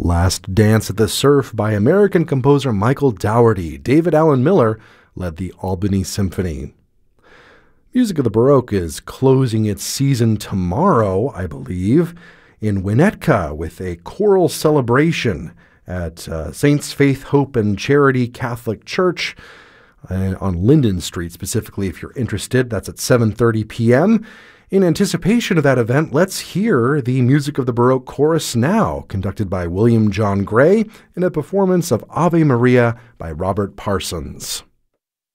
Last Dance at the Surf by American composer Michael Dougherty. David Allen Miller led the Albany Symphony. Music of the Baroque is closing its season tomorrow, I believe, in Winnetka with a choral celebration at Saints Faith, Hope, and Charity Catholic Church on Linden Street, specifically, if you're interested. That's at 7:30 p.m. In anticipation of that event, let's hear the Music of the Baroque Chorus now, conducted by William John Gray in a performance of Ave Maria by Robert Parsons.